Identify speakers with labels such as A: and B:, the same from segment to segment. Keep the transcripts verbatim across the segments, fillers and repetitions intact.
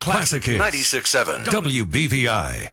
A: Classic Hits. ninety-six point seven W B V I.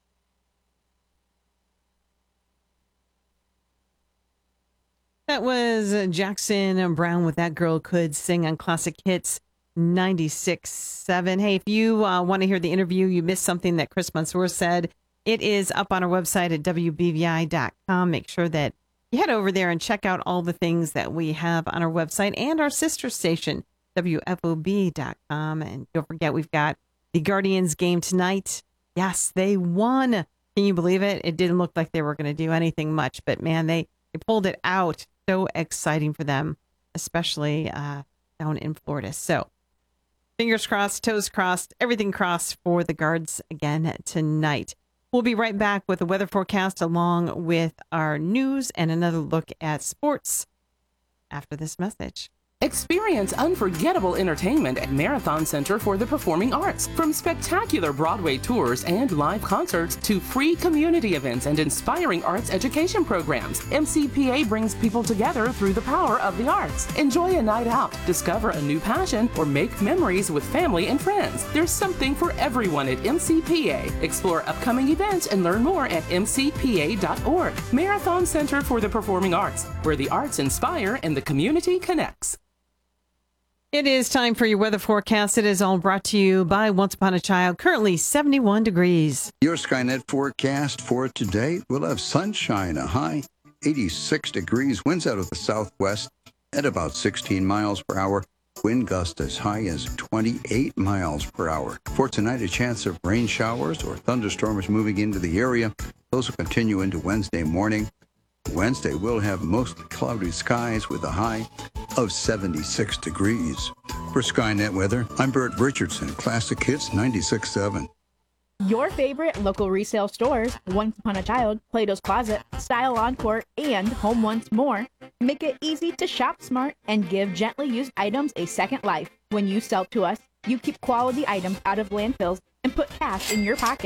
B: That was Jackson Brown with That Girl Could Sing on Classic Hits ninety-six point seven. Hey, if you uh, want to hear the interview, you missed something that Chris Mansour said, it is up on our website at W B V I dot com. Make sure that you head over there and check out all the things that we have on our website and our sister station, W F O B dot com. And don't forget, we've got the Guardians game tonight. Yes, they won. Can you believe it? It didn't look like they were going to do anything much, but man, they, they pulled it out. So exciting for them, especially uh, down in Florida. So fingers crossed, toes crossed, everything crossed for the Guards again tonight. We'll be right back with the weather forecast along with our news and another look at sports after this message.
C: Experience unforgettable entertainment at Marathon Center for the Performing Arts. From spectacular Broadway tours and live concerts to free community events and inspiring arts education programs, M C P A brings people together through the power of the arts. Enjoy a night out, discover a new passion, or make memories with family and friends. There's something for everyone at M C P A. Explore upcoming events and learn more at M C P A dot org. Marathon Center for the Performing Arts, where the arts inspire and the community connects.
B: It is time for your weather forecast. It is all brought to you by Once Upon a Child. Currently seventy-one degrees.
D: Your Skynet forecast for today, we'll have sunshine, a high eighty-six degrees, winds out of the southwest at about sixteen miles per hour, wind gust as high as twenty-eight miles per hour. For tonight, a chance of rain showers or thunderstorms moving into the area. Those will continue into Wednesday morning. Wednesday, we'll have mostly cloudy skies with a high of seventy-six degrees. For Skynet Weather, I'm Bert Richardson, Classic Hits ninety-six point seven.
E: Your favorite local resale stores, Once Upon a Child, Plato's Closet, Style Encore, and Home Once More, make it easy to shop smart and give gently used items a second life. When you sell to us, you keep quality items out of landfills and put cash in your pocket.